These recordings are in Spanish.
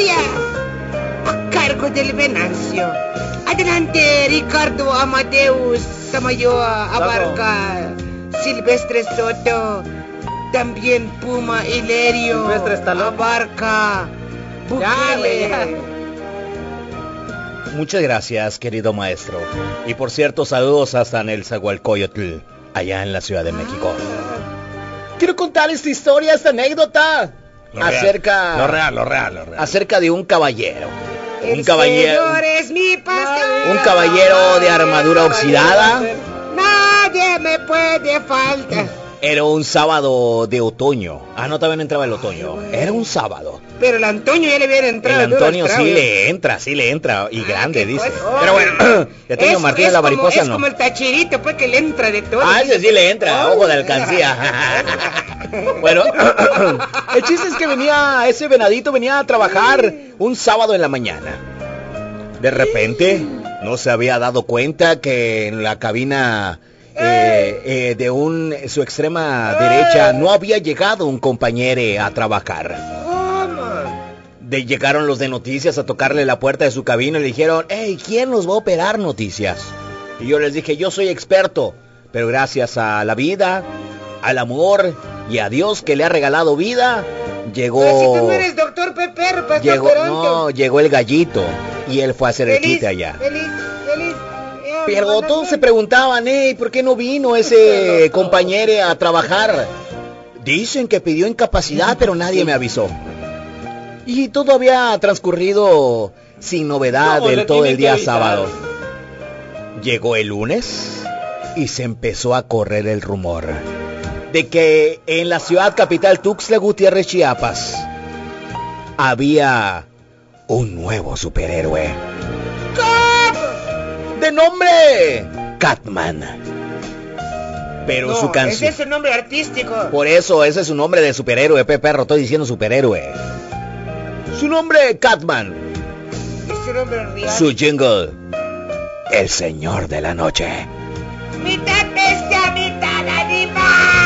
historia a cargo del Venancio. Adelante, Ricardo Amadeus Samayoa Abarca, Silvestre Soto, también Puma Hilerio Abarca, Bukele. Muchas gracias, querido maestro. Y por cierto, saludos hasta en el Zagualcoyotl, allá en la Ciudad de México. Quiero contar esta historia, esta anécdota. Lo real. Acerca de un caballero. Un caballero es mi pastor. Un caballero de armadura oxidada. Nadie me puede faltar. Era un sábado de otoño. No, todavía no entraba el otoño. Era un sábado. Pero el Antonio ya le viene entrado. El Antonio sí le entra. Y grande, dice. Pero bueno, el Antonio Martínez la mariposa no. Es como el tachirito, pues, que le entra de todo. Ese sí le entra, ojo de alcancía. Bueno, el chiste es que ese venadito venía a trabajar un sábado en la mañana. De repente, no se había dado cuenta que en la cabina de su extrema derecha no había llegado un compañero a trabajar. Llegaron los de noticias a tocarle la puerta de su cabina y le dijeron: hey, ¿quién nos va a operar noticias? Y yo les dije: yo soy experto, pero gracias a la vida, al amor y a Dios que le ha regalado vida, llegó... Pero si tú no eres doctor Pepe, llegó el gallito y él fue a hacer el quite allá. Feliz. Pero todos se preguntaban: ¿por qué no vino ese compañero a trabajar? Dicen que pidió incapacidad, pero nadie me avisó. Y todo había transcurrido sin novedad todo el día sábado. Llegó el lunes y se empezó a correr el rumor de que en la ciudad capital Tuxtla Gutiérrez, Chiapas, había un nuevo superhéroe. De nombre Catman. Pero su canción... Ese es su nombre artístico. Por eso, ese es su nombre de superhéroe, perro. Estoy diciendo superhéroe. Su nombre, Catman. ¿Es su nombre real? Su jingle: el señor de la noche. ¡Mitad bestia, mitad animal!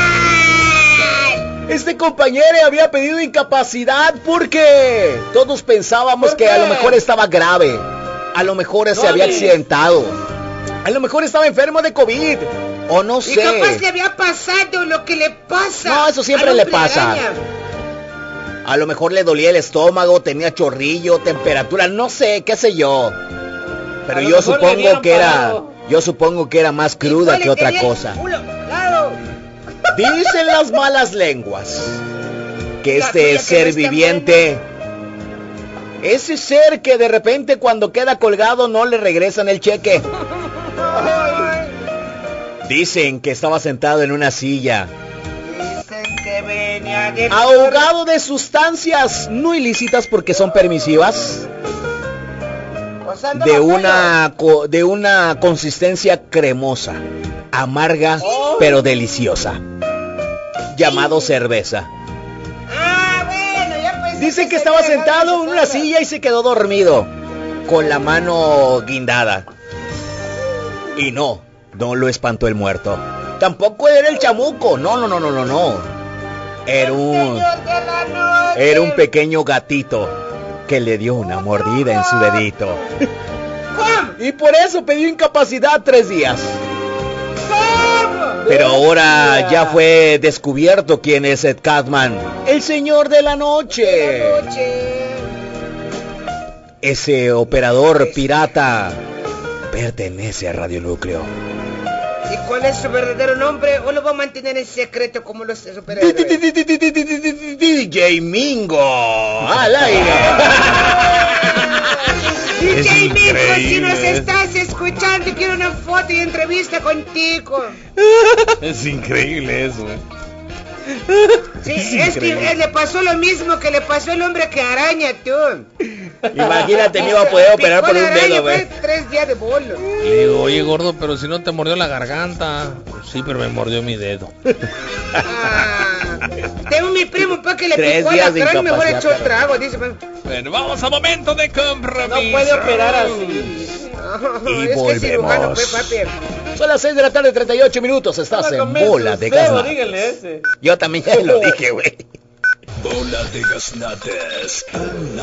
Este compañero había pedido incapacidad porque todos pensábamos que a lo mejor estaba grave. A lo mejor se había accidentado. A lo mejor estaba enfermo de COVID. O no sé. Y capaz le había pasado lo que le pasa. No, eso siempre le pasa. A lo mejor le dolía el estómago, tenía chorrillo, temperatura, no sé, qué sé yo. Pero yo supongo que era más cruda que otra cosa. Dicen las malas lenguas que este ser viviente, ese ser que de repente cuando queda colgado no le regresan el cheque. Dicen que estaba sentado en una silla, ahogado de sustancias no ilícitas porque son permisivas, de una consistencia cremosa, amarga, pero deliciosa, llamado cerveza. Dicen que estaba sentado en una silla y se quedó dormido, con la mano guindada. Y no lo espantó el muerto. Tampoco era el chamuco, no. Era un pequeño gatito que le dio una mordida en su dedito. Y por eso pidió incapacidad 3 días. Pero ahora ya fue descubierto quién es Ed Catman, el señor de la noche. Ese operador pirata pertenece a Radio Núcleo. ¿Y cuál es su verdadero nombre o lo va a mantener en secreto como los superhéroes? DJ Mingo, al aire. DJ Mingo, si nos estás escuchando, quiero una foto y entrevista contigo. Es increíble eso. Sí, es que le pasó lo mismo que le pasó al hombre que araña, tú. Imagínate, no iba a poder operar por un dedo, güey. 3 días de bolo. Le digo: oye, gordo, pero si no te mordió la garganta. Sí, pero me mordió mi dedo. Tengo mi primo para que le picó la cara y mejor echó trago, dice. Bueno, vamos a momento de compromiso. No puede operar así. Y es volvemos. Cirujano, pues, papi. Son las 6 de la tarde, 38 minutos. Estás en Bola de Gaznates. Yo también ya lo dije, güey. Bola de Gaznates.